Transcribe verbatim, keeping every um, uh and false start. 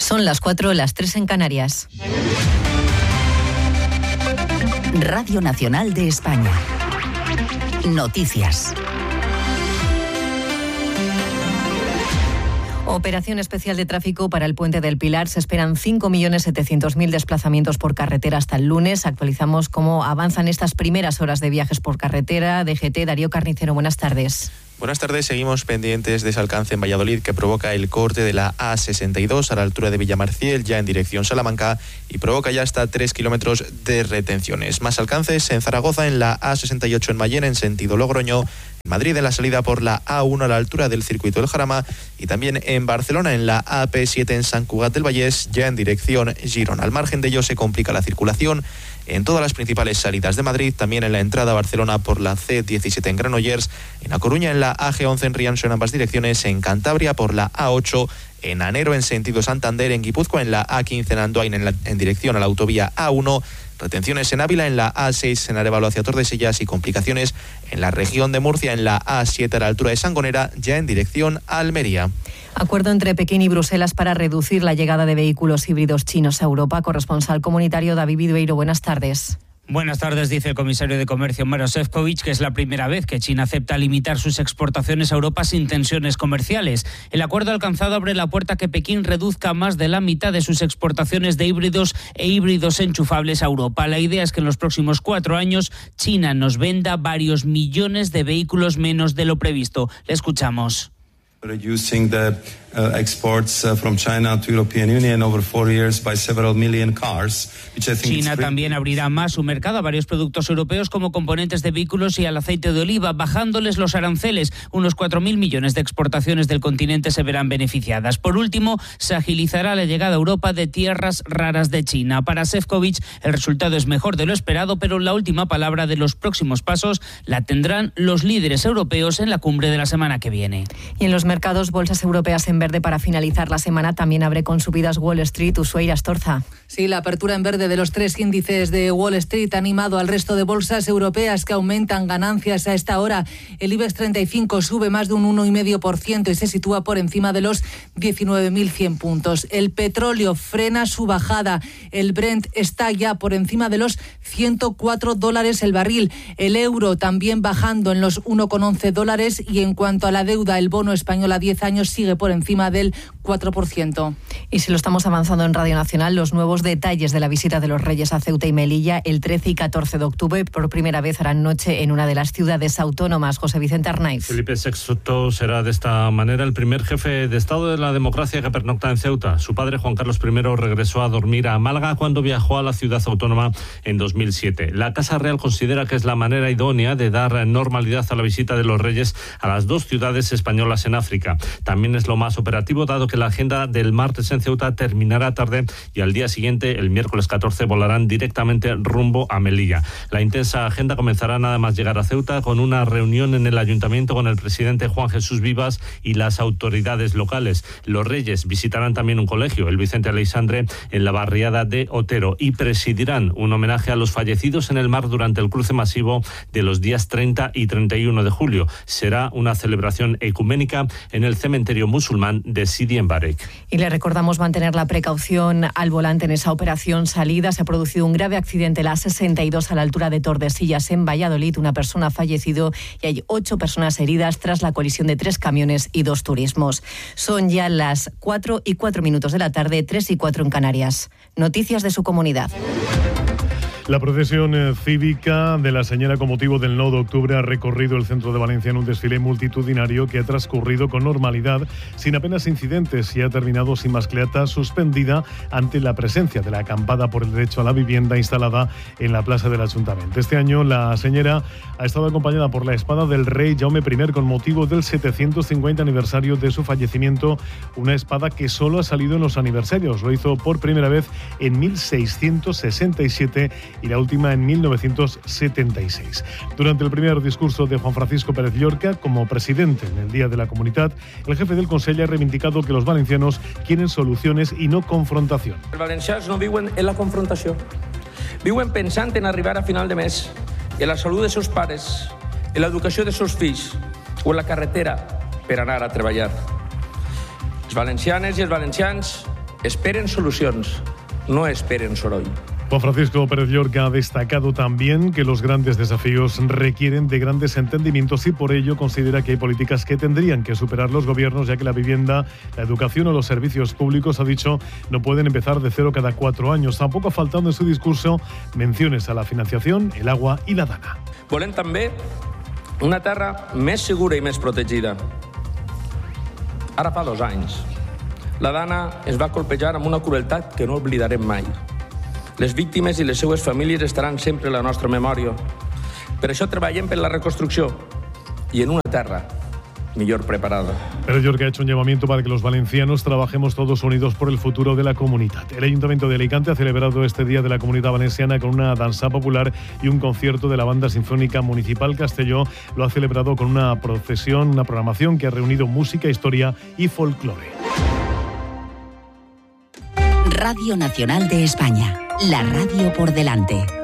Son las cuatro, las tres en Canarias. Radio Nacional de España. Noticias. Operación especial de tráfico para el Puente del Pilar. Se esperan cinco millones setecientos mil desplazamientos por carretera hasta el lunes. Actualizamos cómo avanzan estas primeras horas de viajes por carretera. D G T, Darío Carnicero, buenas tardes. Buenas tardes, seguimos pendientes de ese alcance en Valladolid que provoca el corte de la A sesenta y dos a la altura de Villamarciel, ya en dirección Salamanca, y provoca ya hasta tres kilómetros de retenciones. Más alcances en Zaragoza, en la A sesenta y ocho en Mayén, en sentido Logroño, en Madrid en la salida por la A uno a la altura del circuito del Jarama, y también en Barcelona en la A P siete en Sant Cugat del Vallès, ya en dirección Girona. Al margen de ello se complica la circulación en todas las principales salidas de Madrid, también en la entrada a Barcelona por la C diecisiete en Granollers, en A Coruña en la A G once en Rianxo en ambas direcciones, en Cantabria por la A ocho, en Anero en sentido Santander, en Guipúzcoa en la A quince en Andoain en, la, en dirección a la autovía A uno, retenciones en Ávila en la A seis en Arévalo hacia Tordesillas y complicaciones en la región de Murcia en la A siete a la altura de Sangonera, ya en dirección a Almería. Acuerdo entre Pekín y Bruselas para reducir la llegada de vehículos híbridos chinos a Europa. Corresponsal comunitario David Vidueiro, buenas tardes. Buenas tardes, dice el comisario de Comercio Maroš Šefčovič que es la primera vez que China acepta limitar sus exportaciones a Europa sin tensiones comerciales. El acuerdo alcanzado abre la puerta a que Pekín reduzca más de la mitad de sus exportaciones de híbridos e híbridos enchufables a Europa. La idea es que en los próximos cuatro años China nos venda varios millones de vehículos menos de lo previsto. Le escuchamos. Reducing the uh, exports uh, from China to European Union over four years by several million cars, which I think China también abrirá más su mercado a varios productos europeos como componentes de vehículos y al aceite de oliva, bajándoles los aranceles. Unos cuatro mil millones de exportaciones del continente se verán beneficiadas. Por último, se agilizará la llegada a Europa de tierras raras de China. Para Šefčovič, el resultado es mejor de lo esperado, pero la última palabra de los próximos pasos la tendrán los líderes europeos en la cumbre de la semana que viene. Y en los mercados, bolsas europeas en verde para finalizar la semana. También abre con subidas Wall Street. Ushuaia Astorza. Sí, la apertura en verde de los tres índices de Wall Street ha animado al resto de bolsas europeas que aumentan ganancias a esta hora. El IBEX treinta y cinco sube más de un uno coma cinco por ciento y se sitúa por encima de los diecinueve mil cien puntos. El petróleo frena su bajada. El Brent está ya por encima de los ciento cuatro dólares el barril. El euro también bajando en los uno coma once dólares y en cuanto a la deuda, el bono español a diez años sigue por encima del cuatro por ciento. Y si lo estamos avanzando en Radio Nacional, los nuevos detalles de la visita de los Reyes a Ceuta y Melilla el trece y catorce de octubre. Por primera vez harán noche en una de las ciudades autónomas. José Vicente Arnaiz. Felipe sexto será de esta manera el primer jefe de Estado de la democracia que pernocta en Ceuta. Su padre, Juan Carlos primero, regresó a dormir a Málaga cuando viajó a la ciudad autónoma en dos mil siete. La Casa Real considera que es la manera idónea de dar normalidad a la visita de los Reyes a las dos ciudades españolas en África. También es lo más operativo, dado que la agenda del martes en Ceuta terminará tarde y al día siguiente, el miércoles catorce, volarán directamente rumbo a Melilla. La intensa agenda comenzará nada más llegar a Ceuta con una reunión en el ayuntamiento con el presidente Juan Jesús Vivas y las autoridades locales. Los Reyes visitarán también un colegio, el Vicente Aleixandre, en la barriada de Otero, y presidirán un homenaje a los fallecidos en el mar durante el cruce masivo de los días treinta y treinta y uno de julio. Será una celebración ecuménica en el cementerio musulmán de Sidi en Barek. Y le recordamos mantener la precaución al volante en esa operación salida. Se ha producido un grave accidente en la A sesenta y dos a la altura de Tordesillas en Valladolid. Una persona ha fallecido y hay ocho personas heridas tras la colisión de tres camiones y dos turismos. Son ya las cuatro y cuatro minutos de la tarde, tres y cuatro en Canarias. Noticias de su comunidad. La procesión cívica de la Señora con motivo del nueve de octubre ha recorrido el centro de Valencia en un desfile multitudinario que ha transcurrido con normalidad, sin apenas incidentes, y ha terminado sin mascleata suspendida ante la presencia de la acampada por el derecho a la vivienda instalada en la plaza del Ayuntamiento. Este año la Señora ha estado acompañada por la espada del rey Jaume primero con motivo del setecientos cincuenta aniversario de su fallecimiento, una espada que solo ha salido en los aniversarios. Lo hizo por primera vez en mil seiscientos sesenta y siete y la última en mil novecientos setenta y seis. Durante el primer discurso de Juan Francisco Pérez Llorca, como presidente en el Día de la Comunitat, el jefe del Consell ha reivindicado que los valencianos quieren soluciones i no confrontació. Els valencians no viuen en la confrontació. Viuen pensant en arribar a final de mes, en la salut dels seus pares, en l'educació dels seus fills o en la carretera per anar a treballar. Els valencianes i els valencians Esperen solucions, no esperen soroll. Juan Francisco Pérez Llorca ha destacado también que los grandes desafíos requieren de grandes entendimientos y por ello considera que hay políticas que tendrían que superar los gobiernos, ya que la vivienda, la educación o los servicios públicos, ha dicho, no pueden empezar de cero cada cuatro años. Tampoco ha faltado en su discurso menciones a la financiación, el agua y la dana. Volem també una terra més segura i més protegida. Ara fa dos anys, la dana es va colpejar amb una crueltat que no oblidarem mai. Les víctimes i les seues famílies estaran sempre a la nostra memòria. Per això treballem per la reconstrucció y en una terra mejor preparada. Pérez Llorca ha hecho un llamamiento para que los valencianos trabajemos todos unidos por el futuro de la comunidad. El Ayuntamiento de Alicante ha celebrado este Día de la Comunidad Valenciana con una danza popular y un concierto de la Banda Sinfónica Municipal Castelló. Lo ha celebrado con una procesión, una programación que ha reunido música, historia y folclore. Radio Nacional de España, la radio por delante.